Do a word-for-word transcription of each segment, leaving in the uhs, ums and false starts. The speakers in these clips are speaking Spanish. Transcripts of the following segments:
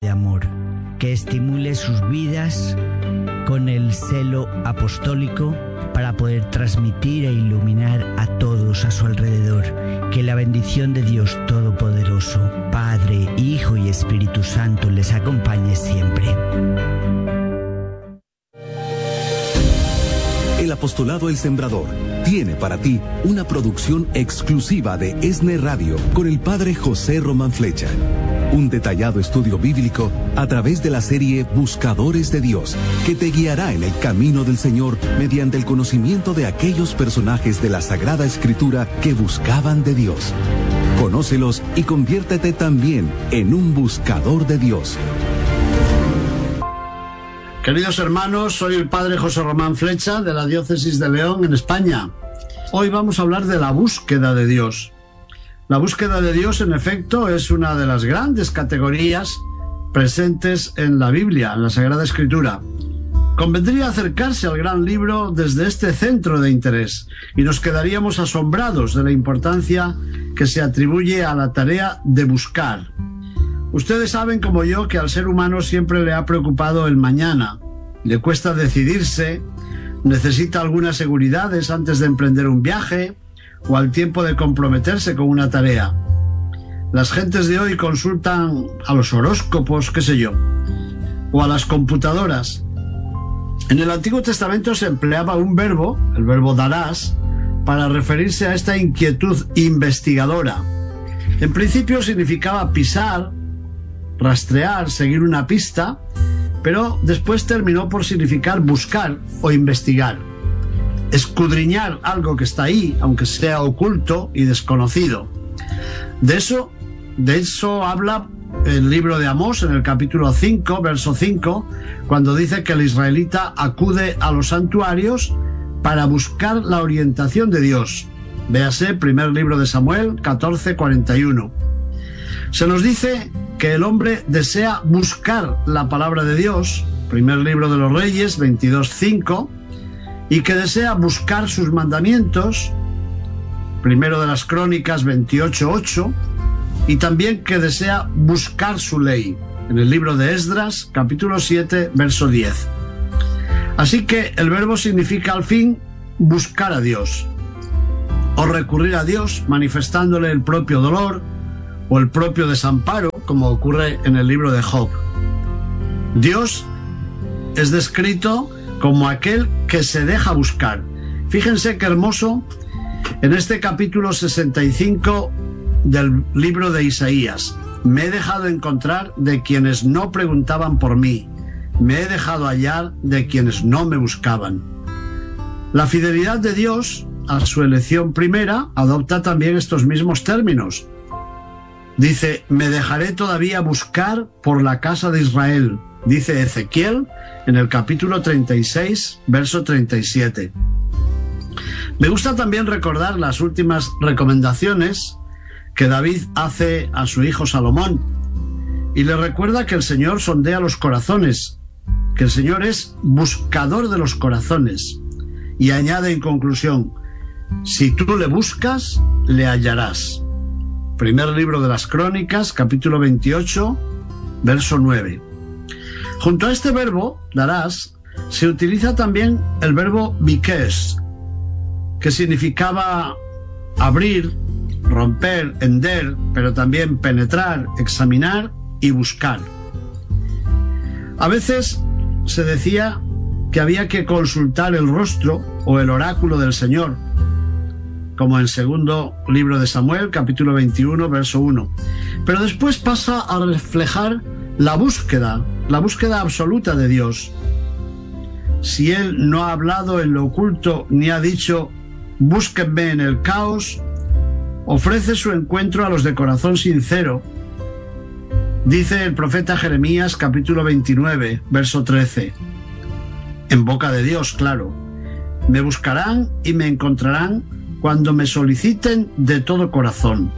amor, que estimule sus vidas con el celo apostólico para poder transmitir e iluminar a todos a su alrededor. Que la bendición de Dios Todopoderoso, Padre, Hijo y Espíritu Santo les acompañe siempre. El Apostolado El Sembrador tiene para ti una producción exclusiva de ESNE Radio con el Padre José Román Flecha. Un detallado estudio bíblico a través de la serie Buscadores de Dios, que te guiará en el camino del Señor mediante el conocimiento de aquellos personajes de la Sagrada Escritura que buscaban de Dios. Conócelos y conviértete también en un buscador de Dios. Queridos hermanos, soy el Padre José Román Flecha de la Diócesis de León, en España. Hoy vamos a hablar de la búsqueda de Dios. La búsqueda de Dios, en efecto, es una de las grandes categorías presentes en la Biblia, en la Sagrada Escritura. Convendría acercarse al gran libro desde este centro de interés y nos quedaríamos asombrados de la importancia que se atribuye a la tarea de buscar. Ustedes saben como yo que al ser humano siempre le ha preocupado el mañana. Le cuesta decidirse, necesita algunas seguridades antes de emprender un viaje o al tiempo de comprometerse con una tarea. Las gentes de hoy consultan a los horóscopos, qué sé yo, o a las computadoras. En el Antiguo Testamento se empleaba un verbo, el verbo darás, para referirse a esta inquietud investigadora. En principio significaba pisar, rastrear, seguir una pista, pero después terminó por significar buscar o investigar, escudriñar algo que está ahí, aunque sea oculto y desconocido. De eso, de eso habla el libro de Amós en el capítulo cinco, verso cinco, cuando dice que el israelita acude a los santuarios para buscar la orientación de Dios. Véase primer libro de Samuel catorce, cuarenta y uno. Se nos dice que el hombre desea buscar la palabra de Dios, primer libro de los Reyes veintidós, cinco, y que desea buscar sus mandamientos, primero de las Crónicas veintiocho, ocho, y también que desea buscar su ley, en el libro de Esdras, capítulo siete, verso diez. Así que el verbo significa al fin buscar a Dios, o recurrir a Dios manifestándole el propio dolor o el propio desamparo, como ocurre en el libro de Job. Dios es descrito como aquel que se deja buscar. Fíjense qué hermoso en este capítulo sesenta y cinco del libro de Isaías. Me he dejado encontrar de quienes no preguntaban por mí. Me he dejado hallar de quienes no me buscaban. La fidelidad de Dios a su elección primera adopta también estos mismos términos. Dice, me dejaré todavía buscar por la casa de Israel, dice Ezequiel en el capítulo treinta y seis, verso treinta y siete. Me gusta también recordar las últimas recomendaciones que David hace a su hijo Salomón, y le recuerda que el Señor sondea los corazones, que el Señor es buscador de los corazones, y añade en conclusión, si tú le buscas, le hallarás. Primer libro de las Crónicas, capítulo veintiocho, verso nueve. Junto a este verbo, darás, se utiliza también el verbo bikesh, que significaba abrir, romper, hender, pero también penetrar, examinar y buscar. A veces se decía que había que consultar el rostro o el oráculo del Señor, como en segundo libro de Samuel, capítulo veintiuno, verso uno. Pero después pasa a reflejar la búsqueda, la búsqueda absoluta de Dios. Si Él no ha hablado en lo oculto ni ha dicho, búsquenme en el caos, ofrece su encuentro a los de corazón sincero. Dice el profeta Jeremías, capítulo veintinueve, verso trece. En boca de Dios, claro. Me buscarán y me encontrarán cuando me soliciten de todo corazón.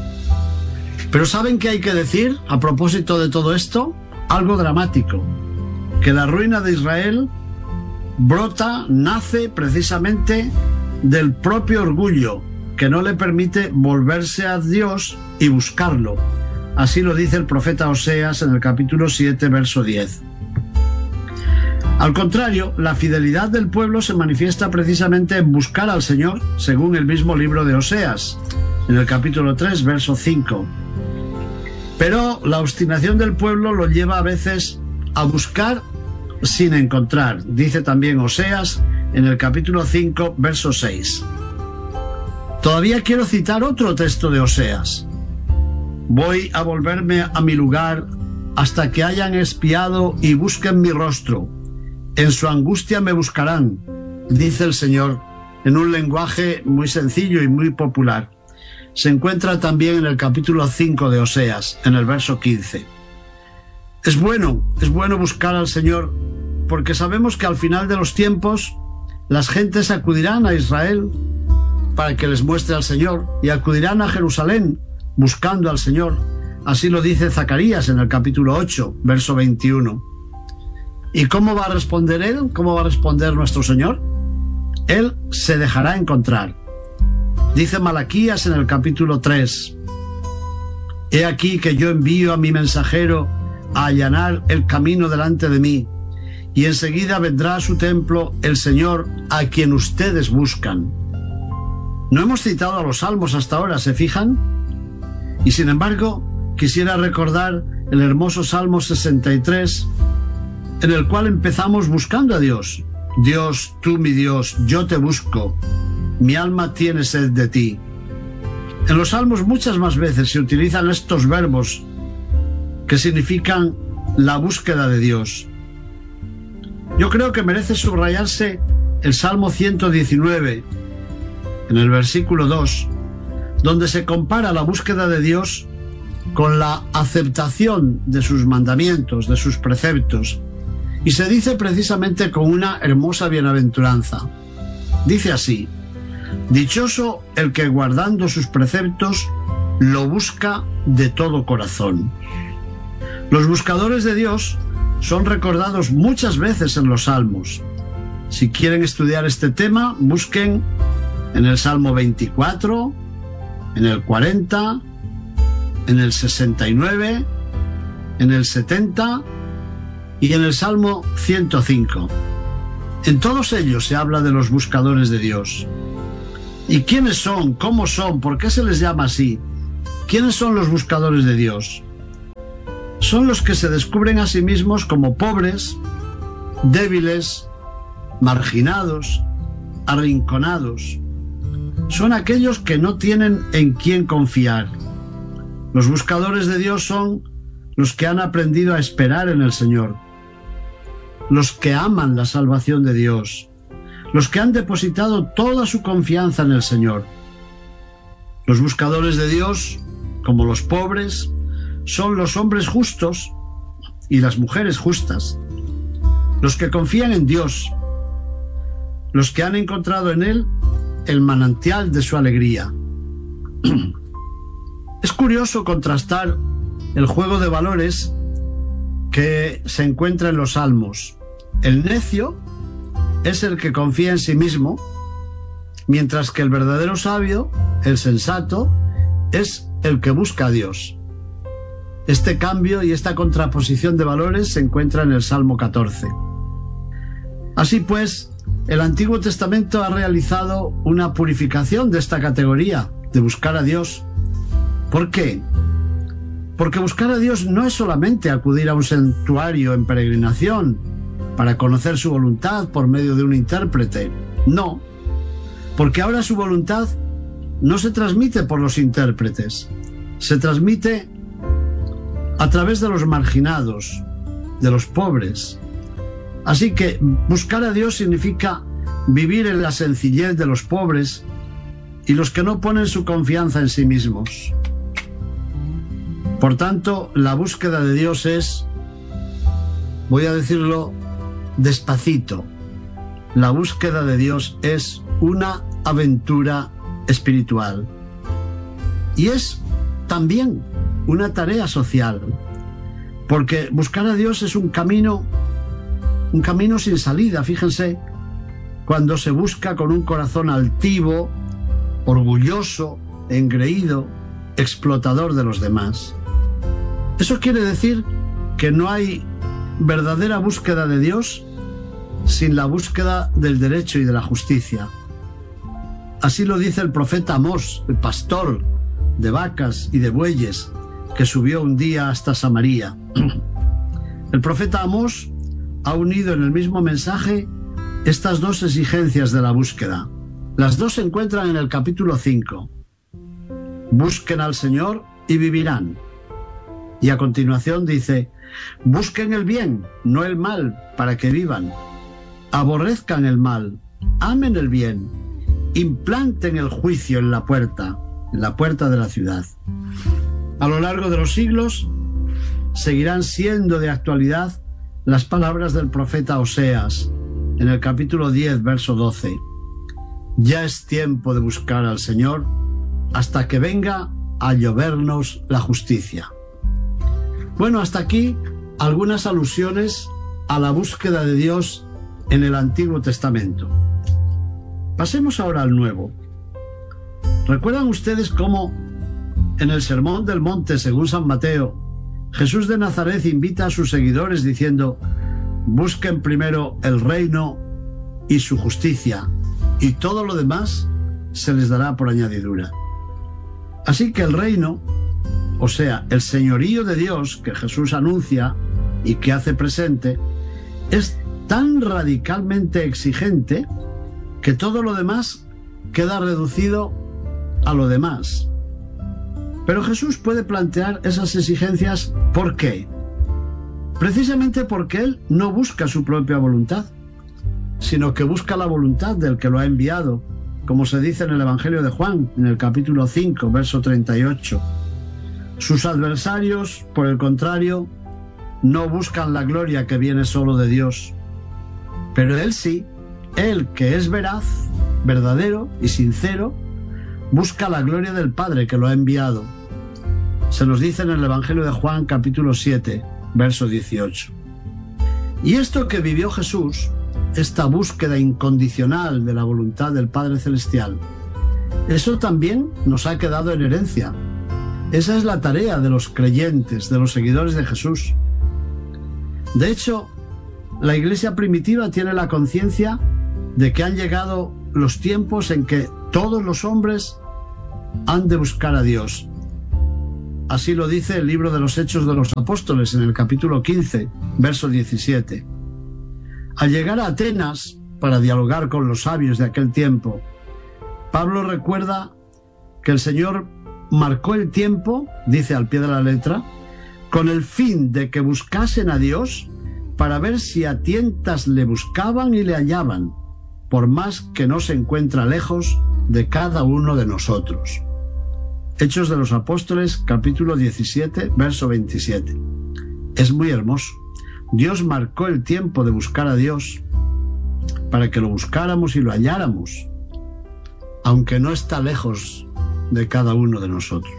Pero ¿saben qué hay que decir a propósito de todo esto? Algo dramático, que la ruina de Israel brota, nace precisamente del propio orgullo, que no le permite volverse a Dios y buscarlo, Así lo dice el profeta Oseas en el capítulo siete, verso diez. Al contrario, la fidelidad del pueblo se manifiesta precisamente en buscar al Señor, según el mismo libro de Oseas, en el capítulo tres, verso cinco. Pero la obstinación del pueblo lo lleva a veces a buscar sin encontrar, dice también Oseas en el capítulo cinco, verso seis. Todavía quiero citar otro texto de Oseas. Voy a volverme a mi lugar hasta que hayan espiado y busquen mi rostro. En su angustia me buscarán, dice el Señor, en un lenguaje muy sencillo y muy popular. Se encuentra también en el capítulo cinco de Oseas, en el verso quince. Es bueno, es bueno buscar al Señor, porque sabemos que al final de los tiempos las gentes acudirán a Israel para que les muestre al Señor y acudirán a Jerusalén buscando al Señor. Así lo dice Zacarías en el capítulo ocho, verso veintiuno. ¿Y cómo va a responder Él? ¿Cómo va a responder nuestro Señor? Él se dejará encontrar. Dice Malaquías en el capítulo tres. He aquí que yo envío a mi mensajero a allanar el camino delante de mí, y enseguida vendrá a su templo el Señor a quien ustedes buscan. No hemos citado a los salmos hasta ahora, ¿se fijan? Y sin embargo, quisiera recordar el hermoso Salmo sesenta y tres, en el cual empezamos buscando a Dios. Dios, tú mi Dios, yo te busco. Mi alma tiene sed de ti. En los salmos muchas más veces se utilizan estos verbos que significan la búsqueda de Dios. Yo creo que merece subrayarse el Salmo ciento diecinueve, en el versículo dos, donde se compara la búsqueda de Dios con la aceptación de sus mandamientos, de sus preceptos, y se dice precisamente con una hermosa bienaventuranza. Dice así: dichoso el que guardando sus preceptos lo busca de todo corazón. Los buscadores de Dios son recordados muchas veces en los salmos. Si quieren estudiar este tema, busquen en el Salmo veinticuatro, en el cuarenta, en el sesenta y nueve, en el setenta y en el Salmo ciento cinco. En todos ellos se habla de los buscadores de Dios. ¿Y quiénes son? ¿Cómo son? ¿Por qué se les llama así? ¿Quiénes son los buscadores de Dios? Son los que se descubren a sí mismos como pobres, débiles, marginados, arrinconados. Son aquellos que no tienen en quién confiar. Los buscadores de Dios son los que han aprendido a esperar en el Señor, los que aman la salvación de Dios, los que han depositado toda su confianza en el Señor. Los buscadores de Dios, como los pobres, son los hombres justos y las mujeres justas, los que confían en Dios, los que han encontrado en Él el manantial de su alegría. Es curioso contrastar el juego de valores que se encuentra en los salmos. El necio es el que confía en sí mismo, mientras que el verdadero sabio, el sensato, es el que busca a Dios. Este cambio y esta contraposición de valores se encuentra en el Salmo catorce. Así pues, el Antiguo Testamento ha realizado una purificación de esta categoría, de buscar a Dios. ¿Por qué? Porque buscar a Dios no es solamente acudir a un santuario en peregrinación para conocer su voluntad por medio de un intérprete. No, porque ahora su voluntad no se transmite por los intérpretes, se transmite a través de los marginados, de los pobres. Así que buscar a Dios significa vivir en la sencillez de los pobres y los que no ponen su confianza en sí mismos. Por tanto, la búsqueda de Dios es, voy a decirlo despacito, la búsqueda de Dios es una aventura espiritual. Y es también una tarea social, porque buscar a Dios es un camino, un camino sin salida. Fíjense, cuando se busca con un corazón altivo, orgulloso, engreído, explotador de los demás. Eso quiere decir que no hay verdadera búsqueda de Dios sin la búsqueda del derecho y de la justicia. Así lo dice el profeta Amós, el pastor de vacas y de bueyes, que subió un día hasta Samaria. El profeta Amós ha unido en el mismo mensaje estas dos exigencias de la búsqueda. Las dos se encuentran en el capítulo cinco. Busquen al Señor y vivirán. Y a continuación dice, busquen el bien, no el mal, para que vivan. Aborrezcan el mal, amen el bien, implanten el juicio en la puerta, en la puerta de la ciudad. A lo largo de los siglos seguirán siendo de actualidad las palabras del profeta Oseas en el capítulo diez, verso doce. Ya es tiempo de buscar al Señor hasta que venga a llovernos la justicia. Bueno, hasta aquí algunas alusiones a la búsqueda de Dios en el Antiguo Testamento. Pasemos ahora al Nuevo. ¿Recuerdan ustedes cómo en el Sermón del Monte, según San Mateo, Jesús de Nazaret invita a sus seguidores diciendo, busquen primero el reino y su justicia, y todo lo demás se les dará por añadidura? Así que el reino, o sea, el señorío de Dios que Jesús anuncia y que hace presente, es tan radicalmente exigente que todo lo demás queda reducido a lo demás. Pero Jesús puede plantear esas exigencias, ¿por qué? Precisamente porque Él no busca su propia voluntad, sino que busca la voluntad del que lo ha enviado, como se dice en el Evangelio de Juan, en el capítulo cinco, verso treinta y ocho. Sus adversarios, por el contrario, no buscan la gloria que viene solo de Dios. Pero Él sí, Él que es veraz, verdadero y sincero, busca la gloria del Padre que lo ha enviado. Se nos dice en el Evangelio de Juan, capítulo siete, verso dieciocho. Y esto que vivió Jesús, esta búsqueda incondicional de la voluntad del Padre Celestial, eso también nos ha quedado en herencia. Esa es la tarea de los creyentes, de los seguidores de Jesús. De hecho, la Iglesia primitiva tiene la conciencia de que han llegado los tiempos en que todos los hombres han de buscar a Dios. Así lo dice el libro de los Hechos de los Apóstoles en el capítulo quince, verso diecisiete. Al llegar a Atenas para dialogar con los sabios de aquel tiempo, Pablo recuerda que el Señor marcó el tiempo, dice al pie de la letra, con el fin de que buscasen a Dios para ver si a tientas le buscaban y le hallaban, por más que no se encuentra lejos de cada uno de nosotros. Hechos de los Apóstoles, capítulo diecisiete, verso veintisiete. Es muy hermoso. Dios marcó el tiempo de buscar a Dios para que lo buscáramos y lo halláramos, aunque no está lejos de cada uno de nosotros.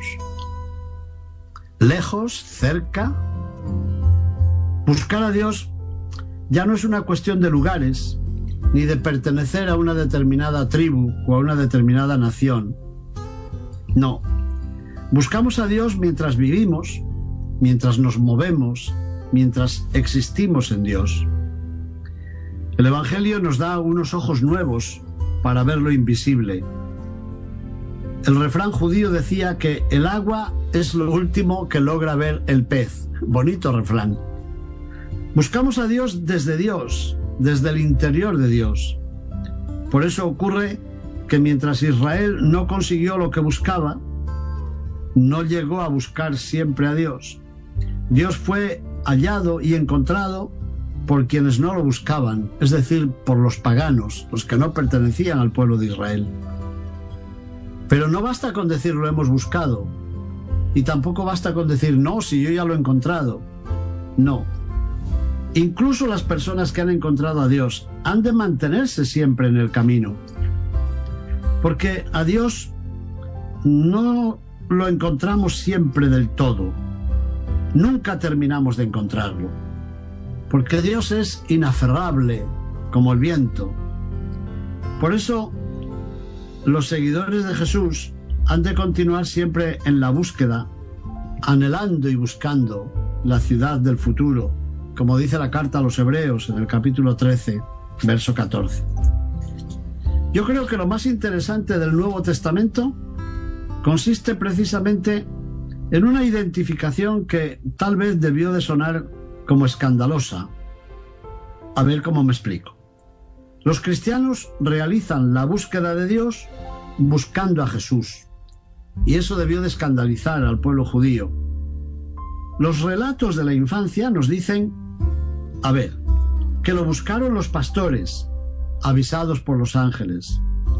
Lejos, cerca. Buscar a Dios ya no es una cuestión de lugares, ni de pertenecer a una determinada tribu o a una determinada nación. No. Buscamos a Dios mientras vivimos, mientras nos movemos, mientras existimos en Dios. El Evangelio nos da unos ojos nuevos para ver lo invisible. El refrán judío decía que el agua es lo último que logra ver el pez. Bonito refrán. Buscamos a Dios desde Dios, desde el interior de Dios. Por eso ocurre que mientras Israel no consiguió lo que buscaba, no llegó a buscar siempre a Dios. Dios fue hallado y encontrado por quienes no lo buscaban, es decir, por los paganos, los que no pertenecían al pueblo de Israel. Pero no basta con decir lo hemos buscado, y tampoco basta con decir no, si yo ya lo he encontrado. No. Incluso las personas que han encontrado a Dios han de mantenerse siempre en el camino, porque a Dios no lo encontramos siempre del todo. Nunca terminamos de encontrarlo, porque Dios es inaferrable como el viento. Por eso los seguidores de Jesús han de continuar siempre en la búsqueda anhelando y buscando la ciudad del futuro, como dice la carta a los Hebreos en el capítulo trece, verso catorce. Yo creo que lo más interesante del Nuevo Testamento consiste precisamente en una identificación que tal vez debió de sonar como escandalosa. A ver cómo me explico. Los cristianos realizan la búsqueda de Dios buscando a Jesús, y eso debió de escandalizar al pueblo judío. Los relatos de la infancia nos dicen, a ver, que lo buscaron los pastores, avisados por los ángeles.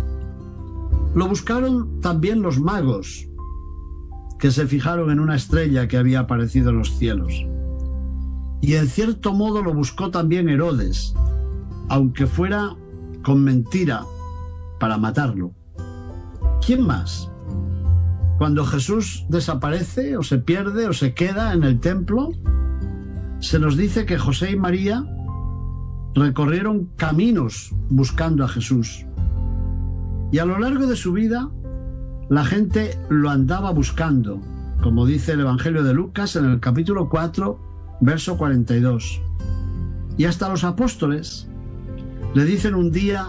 Lo buscaron también los magos, que se fijaron en una estrella que había aparecido en los cielos. Y en cierto modo lo buscó también Herodes, aunque fuera con mentira para matarlo. ¿Quién más? Cuando Jesús desaparece o se pierde o se queda en el templo, se nos dice que José y María recorrieron caminos buscando a Jesús. Y a lo largo de su vida, la gente lo andaba buscando, como dice el Evangelio de Lucas en el capítulo cuatro, verso cuarenta y dos. Y hasta los apóstoles le dicen un día,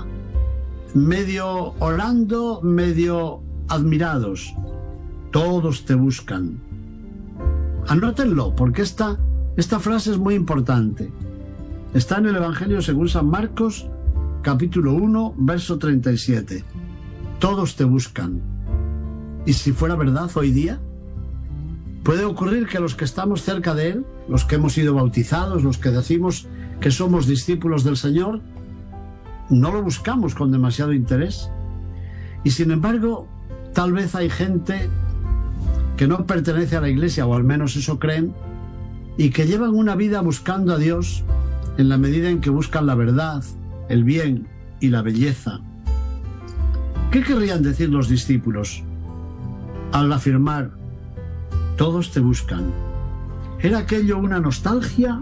medio orando, medio admirados, todos te buscan. Anótenlo, porque esta, esta frase es muy importante. Está en el Evangelio según San Marcos, capítulo uno, verso treinta y siete. Todos te buscan. ¿Y si fuera verdad hoy día? Puede ocurrir que los que estamos cerca de Él, los que hemos sido bautizados, los que decimos que somos discípulos del Señor, no lo buscamos con demasiado interés. Y sin embargo, tal vez hay gente que no pertenece a la iglesia, o al menos eso creen, y que llevan una vida buscando a Dios en la medida en que buscan la verdad, el bien y la belleza. ¿Qué querrían decir los discípulos al afirmar, todos te buscan? ¿Era aquello una nostalgia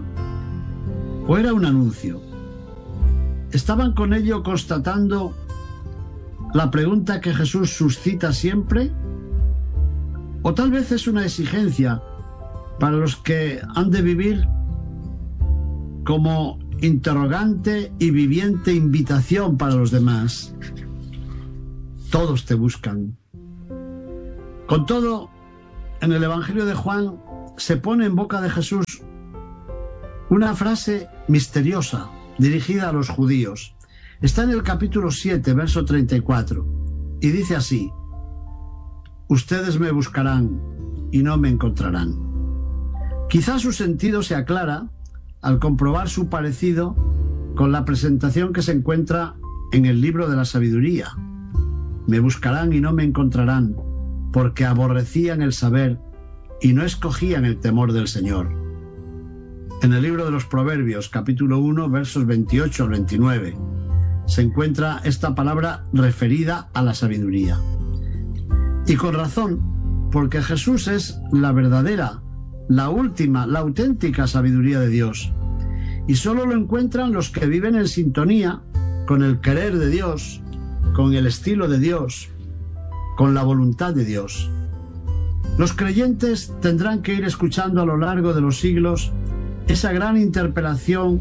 o era un anuncio? ¿Estaban con ello constatando la pregunta que Jesús suscita siempre? ¿O tal vez es una exigencia para los que han de vivir como interrogante y viviente invitación para los demás? Todos te buscan. Con todo, en el Evangelio de Juan se pone en boca de Jesús una frase misteriosa dirigida a los judíos. Está en el capítulo siete, verso treinta y cuatro, y dice así: ustedes me buscarán y no me encontrarán. Quizás su sentido se aclara al comprobar su parecido con la presentación que se encuentra en el libro de la sabiduría. Me buscarán y no me encontrarán, porque aborrecían el saber y no escogían el temor del Señor. En el libro de los Proverbios, capítulo uno, versos veintiocho al veintinueve, se encuentra esta palabra referida a la sabiduría. Y con razón, porque Jesús es la verdadera, la última, la auténtica sabiduría de Dios. Y solo lo encuentran los que viven en sintonía con el querer de Dios, con el estilo de Dios, con la voluntad de Dios. Los creyentes tendrán que ir escuchando a lo largo de los siglos esa gran interpelación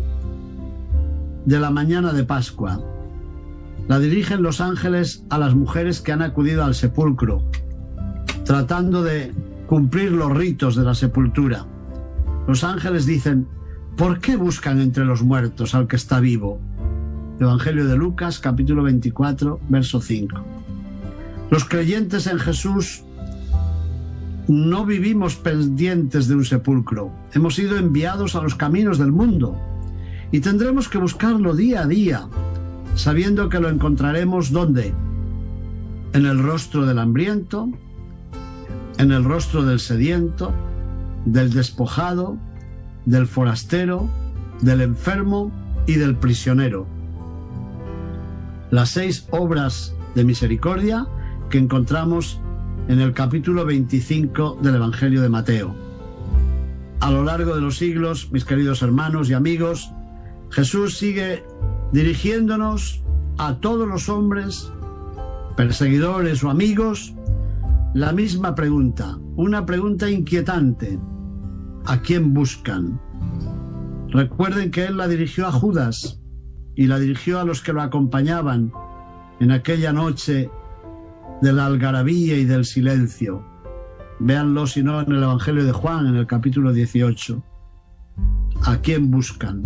de la mañana de Pascua. La dirigen los ángeles a las mujeres que han acudido al sepulcro, tratando de cumplir los ritos de la sepultura. Los ángeles dicen, ¿por qué buscan entre los muertos al que está vivo? Evangelio de Lucas, capítulo veinticuatro, verso cinco. Los creyentes en Jesús no vivimos pendientes de un sepulcro. Hemos sido enviados a los caminos del mundo y tendremos que buscarlo día a día, sabiendo que lo encontraremos ¿dónde? En el rostro del hambriento, en el rostro del sediento, del despojado, del forastero, del enfermo y del prisionero. Las seis obras de misericordia que encontramos en el capítulo veinticinco del Evangelio de Mateo. A lo largo de los siglos, mis queridos hermanos y amigos, Jesús sigue dirigiéndonos a todos los hombres, perseguidores o amigos, la misma pregunta: una pregunta inquietante. ¿A quién buscan? Recuerden que él la dirigió a Judas y la dirigió a los que lo acompañaban en aquella noche de la algarabía y del silencio. Véanlo si no en el Evangelio de Juan, en el capítulo dieciocho. ¿A quién buscan?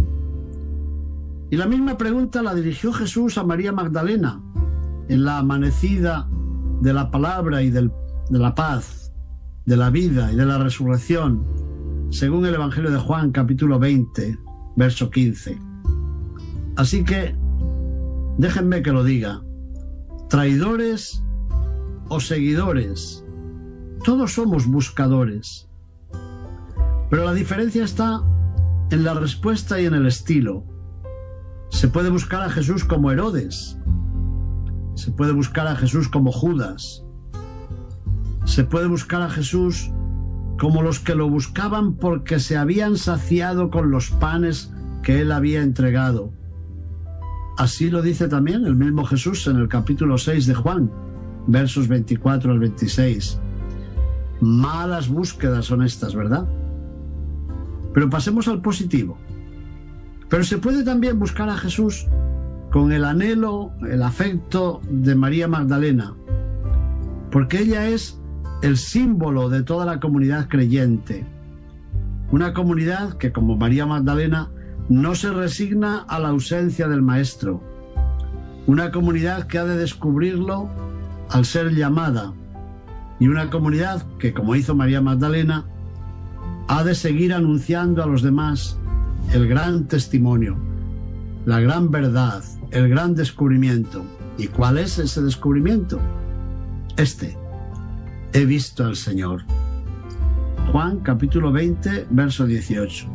Y la misma pregunta la dirigió Jesús a María Magdalena en la amanecida de la palabra y del, de la paz, de la vida y de la resurrección, según el Evangelio de Juan, capítulo veinte, verso quince. Así que, déjenme que lo diga, traidores o seguidores, todos somos buscadores. Pero la diferencia está en la respuesta y en el estilo. Se puede buscar a Jesús como Herodes, se puede buscar a Jesús como Judas, se puede buscar a Jesús como los que lo buscaban porque se habían saciado con los panes que él había entregado. Así lo dice también el mismo Jesús en el capítulo seis de Juan, versos veinticuatro al veintiséis. Malas búsquedas son estas, ¿verdad? Pero pasemos al positivo. Pero se puede también buscar a Jesús con el anhelo, el afecto de María Magdalena, porque ella es el símbolo de toda la comunidad creyente. Una comunidad que, como María Magdalena, no se resigna a la ausencia del Maestro. Una comunidad que ha de descubrirlo al ser llamada. Y una comunidad que, como hizo María Magdalena, ha de seguir anunciando a los demás el gran testimonio, la gran verdad, el gran descubrimiento. ¿Y cuál es ese descubrimiento? Este: he visto al Señor. Juan capítulo veinte, verso dieciocho.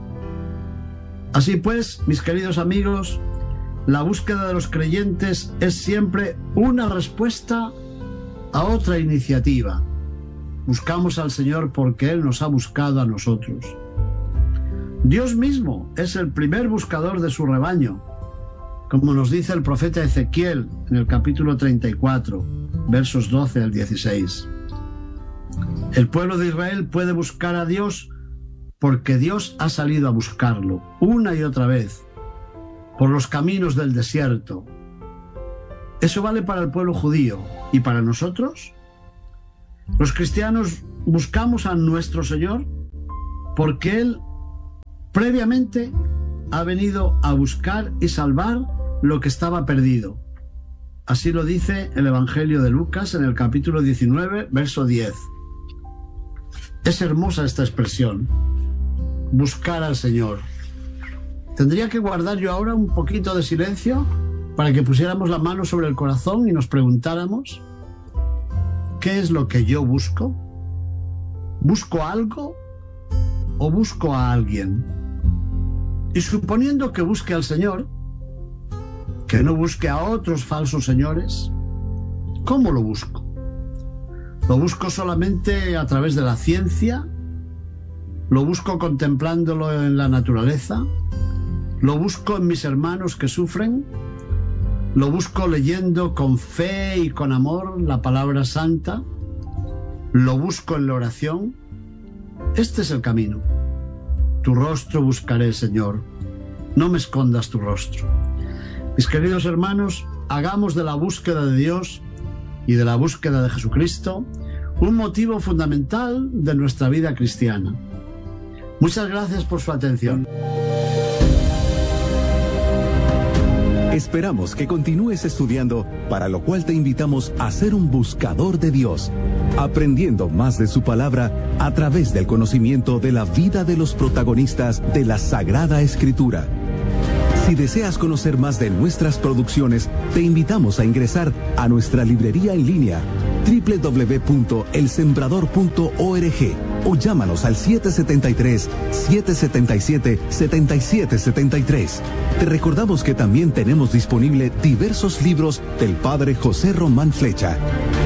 Así pues, mis queridos amigos, la búsqueda de los creyentes es siempre una respuesta a otra iniciativa. Buscamos al Señor porque Él nos ha buscado a nosotros. Dios mismo es el primer buscador de su rebaño, como nos dice el profeta Ezequiel en el capítulo treinta y cuatro, versos doce al dieciséis. El pueblo de Israel puede buscar a Dios porque Dios ha salido a buscarlo una y otra vez por los caminos del desierto. Eso vale para el pueblo judío. ¿Y para nosotros? Los cristianos buscamos a nuestro Señor porque Él previamente ha venido a buscar y salvar lo que estaba perdido. Así lo dice el Evangelio de Lucas en el capítulo diecinueve, verso diez. Es hermosa esta expresión, buscar al Señor. Tendría que guardar yo ahora un poquito de silencio para que pusiéramos la mano sobre el corazón y nos preguntáramos: ¿qué es lo que yo busco? ¿Busco algo o busco a alguien? Y suponiendo que busque al Señor, que no busque a otros falsos señores, ¿cómo lo busco? ¿Lo busco solamente a través de la ciencia? ¿Lo busco contemplándolo en la naturaleza? ¿Lo busco en mis hermanos que sufren? ¿Lo busco leyendo con fe y con amor la palabra santa? ¿Lo busco en la oración? Este es el camino. Tu rostro buscaré, Señor. No me escondas tu rostro. Mis queridos hermanos, hagamos de la búsqueda de Dios y de la búsqueda de Jesucristo un motivo fundamental de nuestra vida cristiana. Muchas gracias por su atención. Esperamos que continúes estudiando, para lo cual te invitamos a ser un buscador de Dios, aprendiendo más de su palabra a través del conocimiento de la vida de los protagonistas de la Sagrada Escritura. Si deseas conocer más de nuestras producciones, te invitamos a ingresar a nuestra librería en línea doble u doble u doble u punto el sembrador punto org o llámanos al siete siete tres, siete siete siete, siete siete siete tres. Te recordamos que también tenemos disponible diversos libros del Padre José Román Flecha.